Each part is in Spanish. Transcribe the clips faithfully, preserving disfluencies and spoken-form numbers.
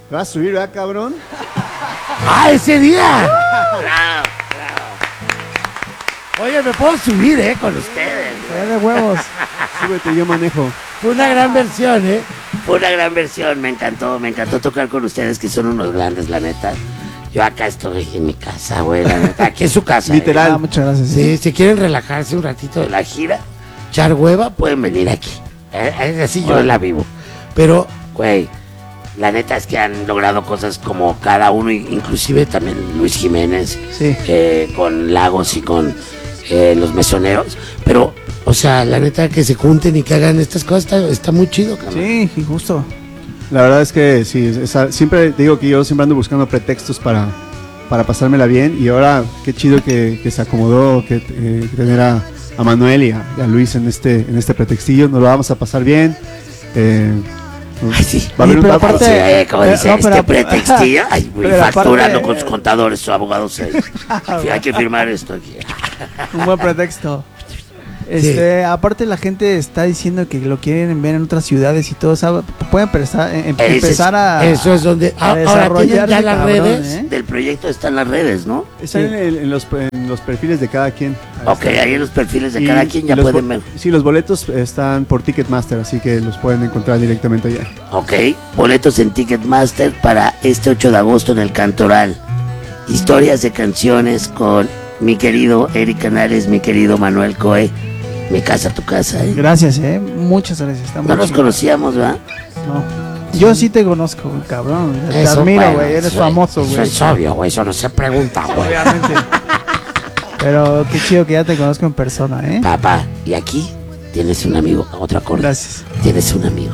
¿Me vas a subir, verdad, cabrón? ¡Ah, ese día! ¡Bravo, bravo! Oye, me puedo subir, ¿eh? Con ustedes. Fue de huevos. Súbete, yo manejo. Fue una gran versión, ¿eh? Fue una gran versión, me encantó, me encantó tocar con ustedes, que son unos grandes, la neta. Yo acá estoy en mi casa, güey, la neta. Aquí es su casa. Literal. Ah, muchas gracias. Sí, si quieren relajarse un ratito De la gira, echar hueva, pues pueden venir aquí. eh, eh, así yo la vivo. Pero, Güey, la neta es que han logrado cosas como cada uno, inclusive también Luis Jiménez, Sí. eh, con Lagos y con eh, los mesoneros. pero, o sea, la neta que se junten y que hagan estas cosas está, está muy chido, cabrón. Sí, y justo. La verdad es que sí, esa- siempre digo que yo siempre ando buscando pretextos para, para pasármela bien. Y ahora, qué chido que, que se acomodó que, eh, tener a, a Manuel y a, y a Luis en este, en este pretextillo. Nos lo vamos a pasar bien. Eh, Ay, sí. va a haber Sí, un- pero va- aparte- Sí, eh, como pero- dice, no, pero- este pretextillo, ay, güey, pero aparte- facturando con sus contadores, sus abogados. eh. Sí, hay que firmar esto aquí. Un buen pretexto. Este, aparte la gente está diciendo que lo quieren ver en otras ciudades y todo, o sea, pueden empezar, em- Ese es- empezar a Eso es donde... a ah, ahora tienen ya desarrollarse, las cabrón, redes. ¿eh? Del proyecto están las redes, ¿no? Están en, el- en los, en los perfiles de cada quien. Ahí Ok, está. ahí en los perfiles de Y- cada quien y ya los pueden bo- ver. Sí, los boletos están por Ticketmaster, así que los pueden encontrar directamente allá. Ok, boletos en Ticketmaster para este ocho de agosto en el Cantoral. Historias de canciones con mi querido Eric Canales, mi querido Manuel Coe. Mi casa, tu casa, ¿eh? Gracias, eh. Muchas gracias. Está muy No nos chido. conocíamos, ¿verdad? No. Yo sí te conozco, cabrón. Te Eso, admiro, bueno, güey. Eres eso- famoso, Eso güey. es obvio, güey. Eso no se pregunta, güey. Obviamente. Pero qué chido que ya te conozco en persona, ¿eh? Papá, y aquí tienes un amigo, otra cosa. Gracias. Tienes un amigo.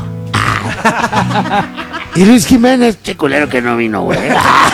Y Luis Jiménez. Qué culero que no vino, güey.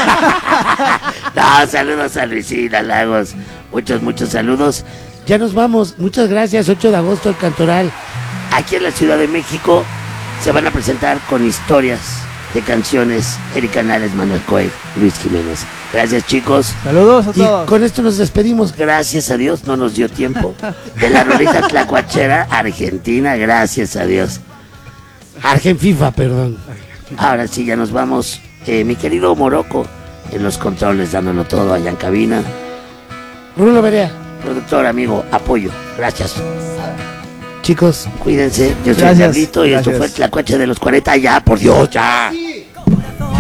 No, saludos a Luisina Lagos. Muchos, muchos saludos. Ya nos vamos. Muchas gracias. ocho de agosto, el Cantoral. Aquí en la Ciudad de México se van a presentar con historias de canciones Eric Canales, Manuel Coe, Luis Jiménez. Gracias, chicos. Saludos a Y todos. con esto nos despedimos. Gracias a Dios no nos dio tiempo. De la rolita tlacuachera Argentina, gracias a Dios. Argen FIFA, perdón. Ahora sí, ya nos vamos. Eh, mi querido Morocco, en los controles, dándolo todo allá en cabina. Bruno Berea. Productor, amigo, apoyo. Gracias. Chicos, Cuídense. Yo soy Gracias. Carlito y esto Gracias. fue Tlacuache de los cuarenta. Ya, por Dios, ya.